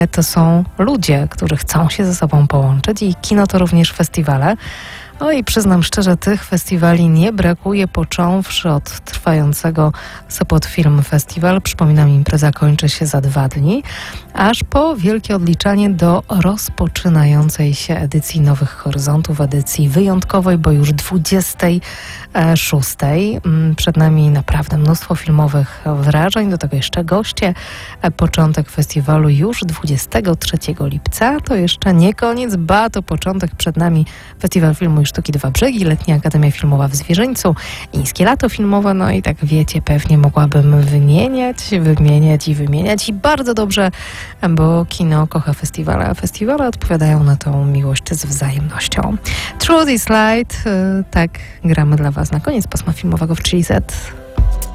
To są ludzie, którzy chcą się ze sobą połączyć i kino to również festiwale. No i przyznam szczerze, tych festiwali nie brakuje, począwszy od trwającego Sopot Film Festival. Przypominam, impreza kończy się za 2 dni, aż po wielkie odliczanie do rozpoczynającej się edycji Nowych Horyzontów, edycji wyjątkowej, bo już 26. Przed nami naprawdę mnóstwo filmowych wrażeń, do tego jeszcze goście. Początek festiwalu już 23 lipca. To jeszcze nie koniec, ba, to początek. Przed nami Festiwal Filmu i Sztuki Dwa Brzegi, Letnia Akademia Filmowa w Zwierzyńcu, Ińskie Lato Filmowe, no i tak wiecie, pewnie mogłabym wymieniać i bardzo dobrze, bo kino kocha festiwale, a festiwale odpowiadają na tą miłość z wzajemnością. Through This Light, tak gramy dla Was na koniec pasma filmowego w Chili Z.